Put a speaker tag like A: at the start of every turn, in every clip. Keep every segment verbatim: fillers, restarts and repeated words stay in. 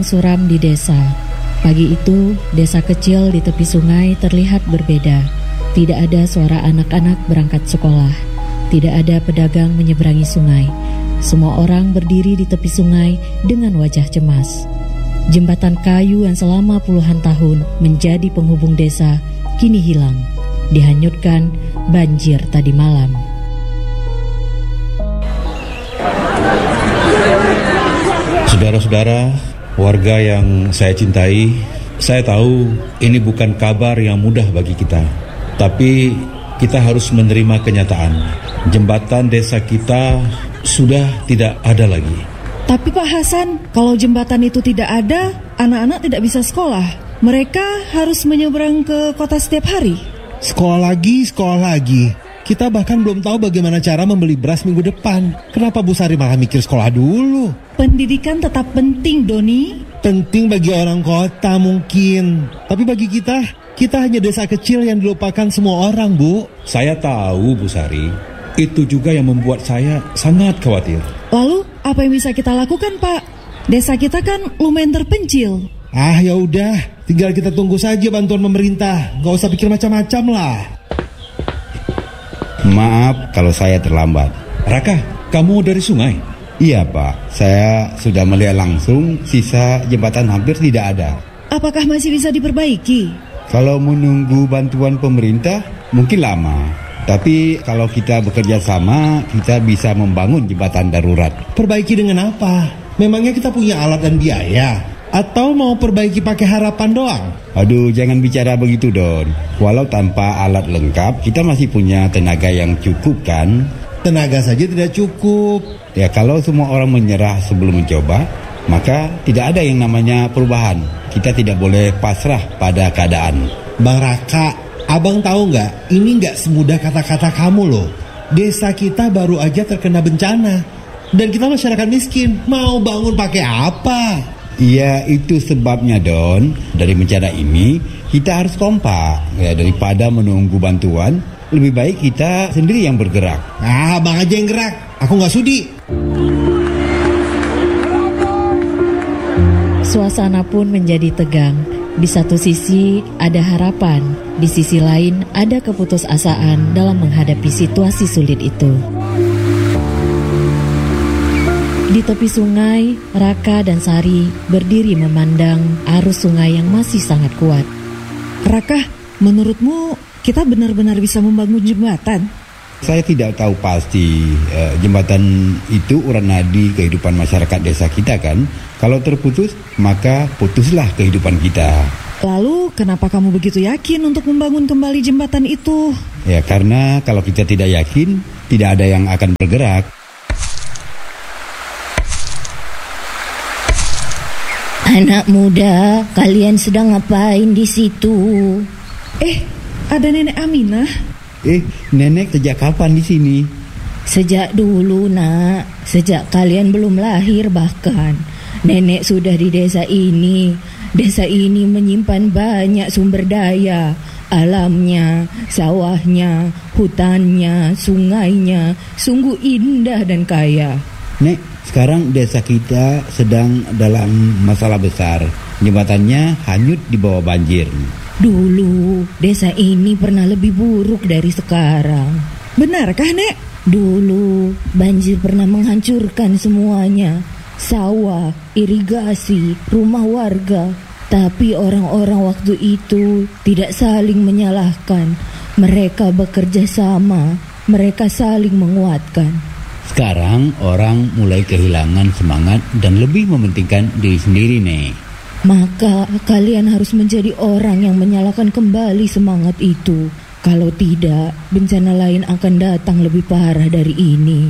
A: suram di desa. Pagi itu, desa kecil di tepi sungai terlihat berbeda. Tidak ada suara anak-anak berangkat sekolah. Tidak ada pedagang menyeberangi sungai. Semua orang berdiri di tepi sungai dengan wajah cemas. Jembatan kayu yang selama puluhan tahun menjadi penghubung desa kini hilang, dihanyutkan banjir tadi malam.
B: Saudara-saudara, warga yang saya cintai, saya tahu ini bukan kabar yang mudah bagi kita. Tapi kita harus menerima kenyataan. Jembatan desa kita sudah tidak ada lagi.
C: Tapi Pak Hasan, kalau jembatan itu tidak ada, anak-anak tidak bisa sekolah. Mereka harus menyeberang ke kota setiap hari.
D: Sekolah lagi, sekolah lagi. Kita bahkan belum tahu bagaimana cara membeli beras minggu depan. Kenapa Bu Sari malah mikir sekolah dulu?
C: Pendidikan tetap penting, Doni.
D: Penting bagi orang kota mungkin. Tapi bagi kita, kita hanya desa kecil yang dilupakan semua orang, Bu.
B: Saya tahu, Bu Sari. Itu juga yang membuat saya sangat khawatir.
C: Lalu, apa yang bisa kita lakukan, Pak? Desa kita kan lumayan terpencil.
D: Ah, ya udah. Tinggal kita tunggu saja bantuan pemerintah. Gak usah pikir macam-macam lah.
E: Maaf kalau saya terlambat.
B: Raka, kamu dari sungai?
E: Iya Pak, saya sudah melihat langsung sisa jembatan hampir tidak ada.
C: Apakah masih bisa diperbaiki?
E: Kalau menunggu bantuan pemerintah mungkin lama. Tapi kalau kita bekerja sama, kita bisa membangun jembatan darurat.
D: Perbaiki dengan apa? Memangnya kita punya alat dan biaya? Atau mau perbaiki pakai harapan doang?
E: Aduh, jangan bicara begitu, Don. Walau tanpa alat lengkap, kita masih punya tenaga yang cukup kan?
D: Tenaga saja tidak cukup.
E: Ya, kalau semua orang menyerah sebelum mencoba, maka tidak ada yang namanya perubahan. Kita tidak boleh pasrah pada keadaan.
D: Bang Raka, abang tahu nggak? Ini nggak semudah kata-kata kamu loh. Desa kita baru aja terkena bencana. Dan kita masyarakat miskin, mau bangun pakai apa?
E: Iya, itu sebabnya Don. Dari bencana ini kita harus kompak. Ya, daripada menunggu bantuan, lebih baik kita sendiri yang bergerak.
D: Ah, bang aja yang gerak. Aku nggak sudi.
A: Suasana pun menjadi tegang. Di satu sisi ada harapan, di sisi lain ada keputusasaan dalam menghadapi situasi sulit itu. Di tepi sungai, Raka dan Sari berdiri memandang arus sungai yang masih sangat kuat.
C: Raka, menurutmu kita benar-benar bisa membangun jembatan?
E: Saya tidak tahu pasti uh, jembatan itu urat nadi kehidupan masyarakat desa kita kan. Kalau terputus, maka putuslah kehidupan kita.
C: Lalu kenapa kamu begitu yakin untuk membangun kembali jembatan itu?
E: Ya karena kalau kita tidak yakin, tidak ada yang akan bergerak.
F: Anak muda, kalian sedang ngapain di situ?
C: Eh, ada Nenek Aminah.
E: Eh, nenek sejak kapan di sini?
F: Sejak dulu, Nak. Sejak kalian belum lahir bahkan. Nenek sudah di desa ini. Desa ini menyimpan banyak sumber daya. Alamnya, sawahnya, hutannya, sungainya, sungguh indah dan kaya.
E: Nek, sekarang desa kita sedang dalam masalah besar. Jembatannya hanyut di bawah banjir.
F: Dulu, desa ini pernah lebih buruk dari sekarang.
C: Benarkah, Nek?
F: Dulu, banjir pernah menghancurkan semuanya. Sawah, irigasi, rumah warga. Tapi orang-orang waktu itu tidak saling menyalahkan. Mereka bekerja sama. Mereka saling menguatkan.
E: Sekarang orang mulai kehilangan semangat dan lebih mementingkan diri sendiri, Nek.
F: Maka kalian harus menjadi orang yang menyalakan kembali semangat itu. Kalau tidak, bencana lain akan datang lebih parah dari ini.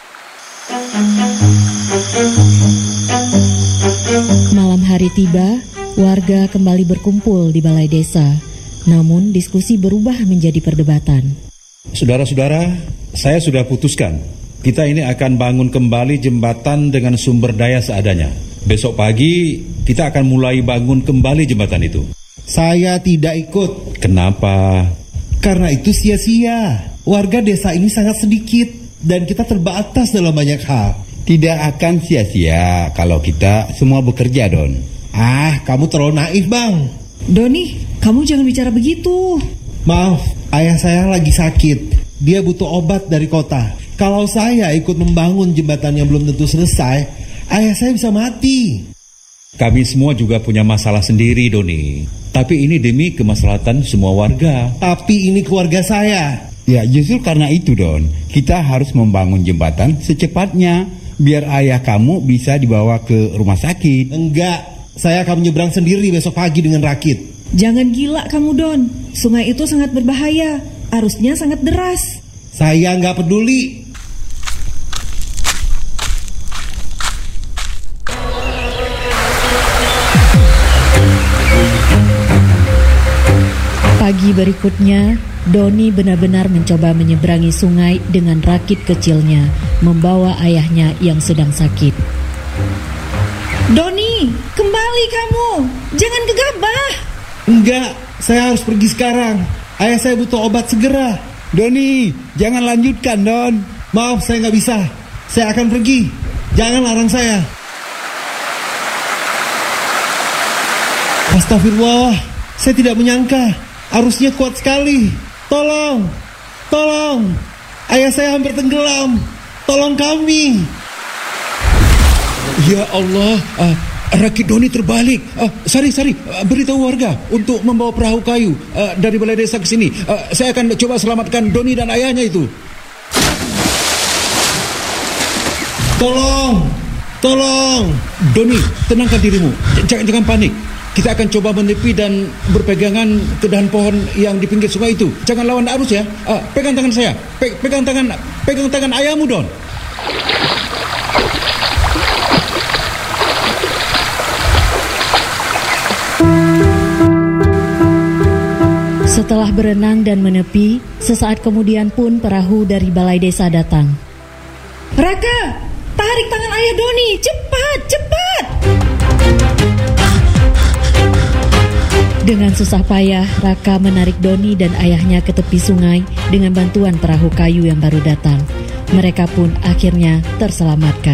A: Malam hari tiba, warga kembali berkumpul di balai desa. Namun diskusi berubah menjadi perdebatan.
B: Saudara-saudara, saya sudah putuskan. Kita ini akan bangun kembali jembatan dengan sumber daya seadanya. Besok pagi kita akan mulai bangun kembali jembatan itu.
D: Saya tidak ikut.
B: Kenapa?
D: Karena itu sia-sia. Warga desa ini sangat sedikit dan kita terbatas dalam banyak hal.
E: Tidak akan sia-sia kalau kita semua bekerja, Don.
D: Ah, kamu terlalu naif, Bang.
C: Doni, kamu jangan bicara begitu.
D: Maaf, ayah saya lagi sakit. Dia butuh obat dari kota. Kalau saya ikut membangun jembatan yang belum tentu selesai, ayah saya bisa mati.
B: Kami semua juga punya masalah sendiri, Doni. Tapi ini demi kemaslahatan semua warga.
D: Tapi ini keluarga saya.
E: Ya, justru karena itu, Don, kita harus membangun jembatan secepatnya biar ayah kamu bisa dibawa ke rumah sakit.
D: Enggak, saya akan menyeberang sendiri besok pagi dengan rakit.
C: Jangan gila kamu, Don. Sungai itu sangat berbahaya. Arusnya sangat deras.
D: Saya nggak peduli.
A: Pagi berikutnya, Doni benar-benar mencoba menyeberangi sungai dengan rakit kecilnya, membawa ayahnya yang sedang sakit.
C: Doni, kembali kamu. Jangan gegabah.
D: Enggak, saya harus pergi sekarang. Ayah saya butuh obat segera.
E: Doni, jangan lanjutkan, Don.
D: Maaf, saya nggak bisa. Saya akan pergi. Jangan larang saya. Astagfirullah, saya tidak menyangka. Arusnya kuat sekali. Tolong, tolong. Ayah saya hampir tenggelam. Tolong kami.
B: Ya Allah, uh, rakit Doni terbalik. Uh, Sari, Sari, uh, beritahu warga untuk membawa perahu kayu uh, dari balai desa ke sini. Uh, saya akan coba selamatkan Doni dan ayahnya itu.
D: Tolong, tolong.
B: Doni, tenangkan dirimu. Jangan, jangan panik. Kita akan coba menepi dan berpegangan ke dahan pohon yang di pinggir sungai itu. Jangan lawan arus ya. Uh, pegang tangan saya. Pe- pegang tangan, pegang tangan ayahmu, Don.
A: Setelah berenang dan menepi, sesaat kemudian pun perahu dari balai desa datang.
C: Raka, tarik tangan ayah Doni. Cepat, cepat.
A: Dengan susah payah, Raka menarik Doni dan ayahnya ke tepi sungai dengan bantuan perahu kayu yang baru datang. Mereka pun akhirnya terselamatkan.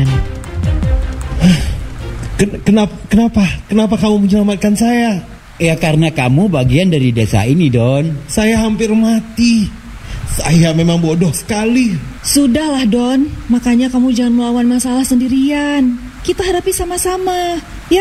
D: Ken- kenapa, kenapa, kenapa kamu menyelamatkan saya?
E: Ya karena kamu bagian dari desa ini, Don.
D: Saya hampir mati. Saya memang bodoh sekali.
C: Sudahlah, Don. Makanya kamu jangan melawan masalah sendirian. Kita hadapi sama-sama, ya?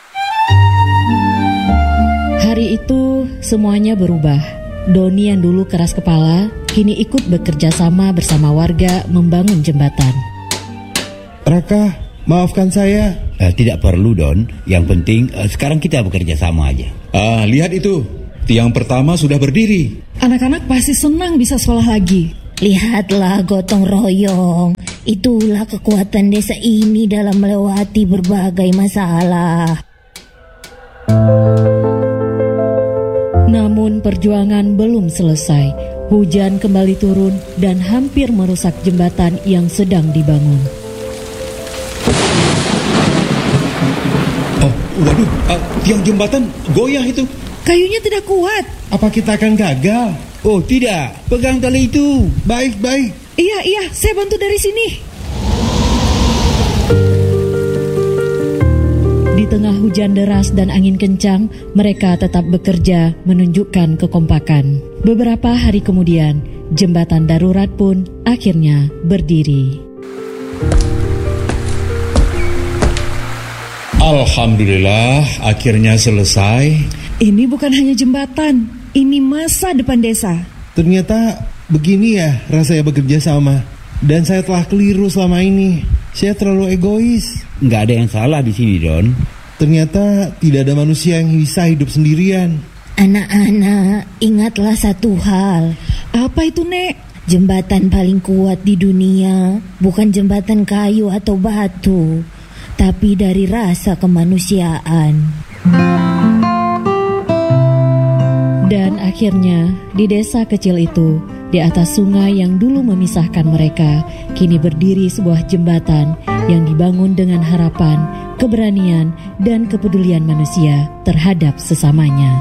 A: Hari itu semuanya berubah. Doni yang dulu keras kepala kini ikut bekerja sama bersama warga membangun jembatan.
D: Raka, maafkan saya.
E: Eh, tidak perlu, Don. Yang penting eh, sekarang kita bekerja sama aja.
B: Ah, lihat itu. Tiang pertama sudah berdiri.
C: Anak-anak pasti senang bisa sekolah lagi.
F: Lihatlah gotong royong. Itulah kekuatan desa ini dalam melewati berbagai masalah.
A: Namun perjuangan belum selesai. Hujan kembali turun dan hampir merusak jembatan yang sedang dibangun.
B: Oh, waduh, uh, tiang jembatan goyah itu.
C: Kayunya tidak kuat.
D: Apa kita akan gagal?
E: Oh tidak, pegang tali itu.
D: Baik, baik.
C: Iya, iya, saya bantu dari sini.
A: Di tengah hujan deras dan angin kencang, mereka tetap bekerja menunjukkan kekompakan. Beberapa hari kemudian, jembatan darurat pun akhirnya berdiri.
B: Alhamdulillah, akhirnya selesai.
C: Ini bukan hanya jembatan, ini masa depan desa.
D: Ternyata begini ya rasanya bekerja sama. Dan saya telah keliru selama ini. Saya terlalu egois.
E: Nggak ada yang salah di sini, Don.
D: Ternyata tidak ada manusia yang bisa hidup sendirian.
F: Anak-anak, ingatlah satu hal.
C: Apa itu, Nek?
F: Jembatan paling kuat di dunia bukan jembatan kayu atau batu, tapi dari rasa kemanusiaan.
A: Dan akhirnya, di desa kecil itu, di atas sungai yang dulu memisahkan mereka, kini berdiri sebuah jembatan yang dibangun dengan harapan, keberanian, dan kepedulian manusia terhadap sesamanya.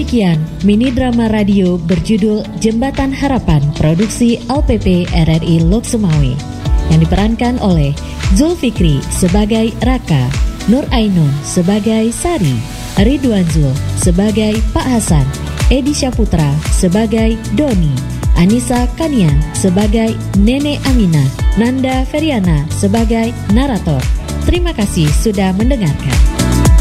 A: Demikian mini drama radio berjudul Jembatan Harapan produksi L P P R R I Lok Sumawe yang diperankan oleh Zulfikri sebagai Raka, Nur Ainun sebagai Sari, Ridwan Zul sebagai Pak Hasan, Edi Syaputra sebagai Doni, Anissa Kanian sebagai Nenek Amina, Nanda Feriana sebagai narator. Terima kasih sudah mendengarkan.